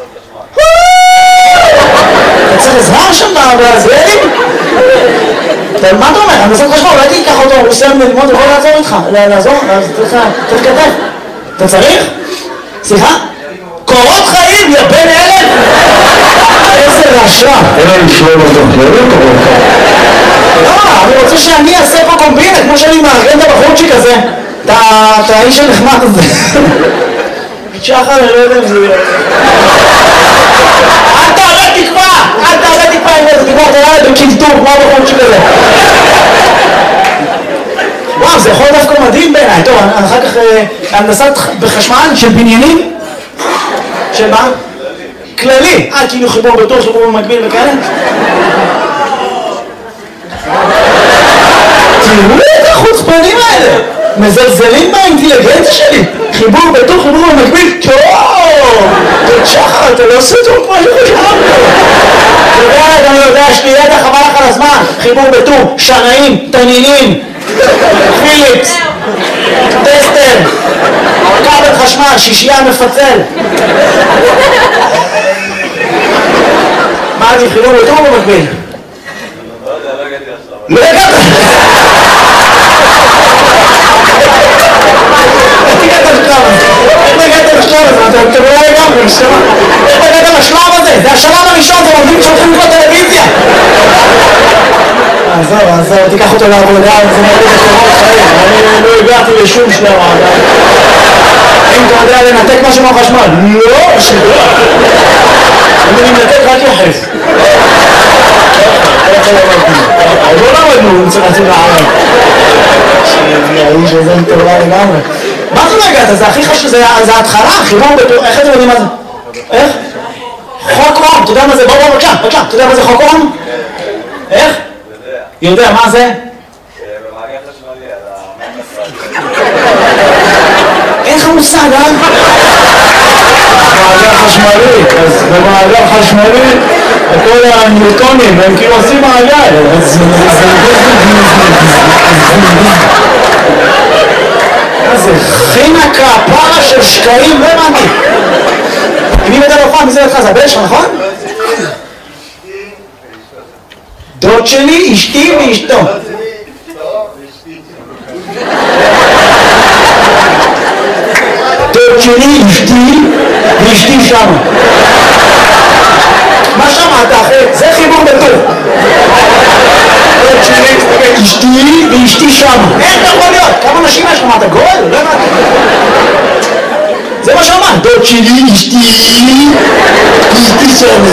אתה צריך עזרה שם בעזרים? מה אתה אומר? אני עושה חשמל, אולי תיקח אותו, הוא סיים ללמוד, הוא יכול לעזור איתך, לעזור, אז צריך כתב. אתה צריך? סליחה? קורות חיים, יא בן אלף! איזה רשע! אין לנו שלום אותו, לא קורות חיים. לא, אני רוצה שאני אעשה פה קומבינה, כמו שאני מארגן את הבחורצ'יק הזה. את האיש הנחמד הזה. שחר, אני לא יודע אם זה יהיה. אל תעלה תקווה! אל תעלה תקווה עם איזה תקווה, תראה לי בקלטור, כמו הבחורצ'יק הזה. וואו, זה יכול דווקא מדהים בעיניי. טוב, אחר כך הנדסת בחשמל של בניינים. של מה? כללי. כאילו חיבור בטור, חיבור במקביל וכאלה. תראו את החוצפנים האלה. מזלזלים באינטליגנציה שלי. חיבור בטור, חיבור במקביל. טוב! שחר, אתה לא עושה טוב כמו שחשבנו. אני יודע, שתהיה את החבל לך על הזמן. חיבור בטור, שנאים, תנינים. פיליפס, טסטר, כבל חשמל, שישייה מפצל. מה אני חילום יותר או במקביל? לא הגעת! איך הגעת לשלב הזה? איך הגעת לשלב הזה? אתם לא לגמרי, נשמע. איך הגעת לשלב הזה? זה השלב הראשון, זה עובדים שהולכים לקרוא טלוויזיה. עזוב, תיקח אותו לעבודה, זה מרגיש לקורות חיים. אני לא הגעתי לשום שלב. אם אתה יודע לנתק משהו מהחשמל? לא, שלא. אני מנתק רק יחס. לא למדנו, צריך להציב לערב. שהאיש הזה מטורלה לגמרי. מה זה לא הגעת? זה הכי חשוב, זה ההתחלה, חיבור בטור, איך אתם יודעים מה זה? איך? חוק אום, אתה יודע מה זה? בוא, בבקשה, אתה יודע מה זה חוק אום? איך? יודע, מה זה? במעגל חשמלי, על אין לך מושג, אה? מעגל חשמלי, אז במעגל חשמלי כל הניוטונים, הם כאילו עושים מעגל, אז זה חינה כפרה של שקעים, לא הבנתי. אם היא בדל אופן, מי זה לך? זה הבן שלך, נכון? דוד שלי, אשתי ואשתו. דוד שלי, אשתי ואשתי שם. מה שמעת אחי? זה חיבור בטור. דוד שלי, אשתי ואשתי שם. איך אתה יכול להיות? כמה נשים יש לך? מה אתה גול? לא הבנתי. זה מה שאמרת. דוד שלי, אשתי שם.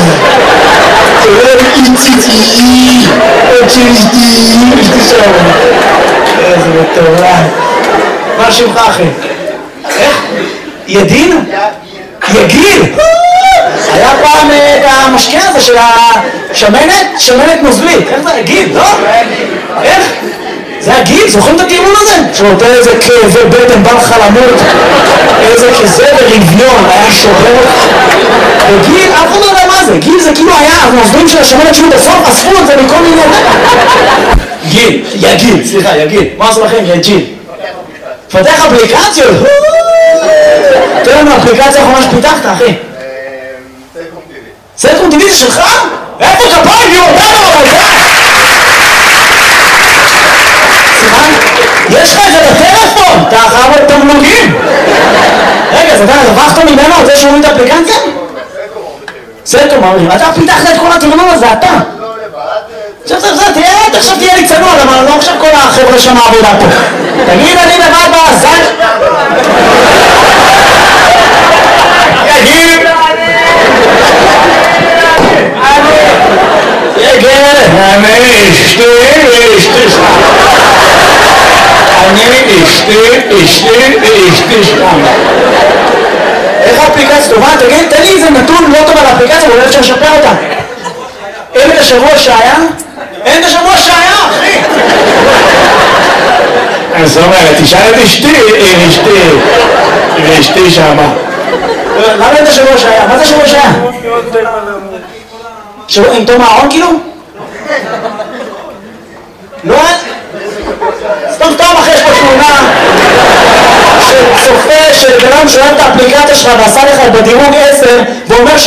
איציצי, עוד שלישתי, אשתי שם. איזה מטורף. מה שמך אחי? איך? ידין? יגיל? היה פעם את המשקה הזה של השמנת? שמנת נוזלית. איך זה? יגיל, לא? איך? זה הגיל, זוכרים את הטיעון הזה? שנותן איזה כאבי בטן, בא לך למות, איזה כזה ברביון, היה שובר. וגיל, אף אחד לא יודע מה זה, גיל זה כאילו היה, הנוזלים של השמנת שהיו בסוף, אספו את זה מכל מיני... גיל, יגיל, סליחה, יגיל. מה עשו לכם? יגיל. פתח אפליקציות? תראה לנו אפליקציה האחרונה שפיתחת, אחי. סלקום טיבי. סלקום טיבי זה שלך? איפה כפיים? יהיו אותנו בבלדה! יש לך את זה בטלפון, אתה חייב את תמלוגים. רגע, אז אתה רווחת ממנו על זה שהוא את האפליקציה? סלקום אומרים, אתה פיתחת את כל התרנון הזה, אתה. עכשיו תהיה לי צנוע, אבל לא עכשיו כל החבר'ה שם העבודה פה. תגיד, אני לבד בעזן. יגיד. אני אשתי שם. איך האפליקציה טובה? תגיד, תן לי איזה נתון לא טוב על האפליקציה, אבל אפשר לשפר אותה. אין את השבוע שהיה? אין את השבוע שהיה, אחי! אז זאת אומרת, תשאל את אשתי שמה. למה אין את השבוע שהיה? מה זה השבוע שהיה? שבוע עם תום הארון כאילו? לא? סתם אחרי יש פה תמונה של צופה של בנם שאוהב את האפליקציה שלך ועשה לך בדירוג 10 ואומר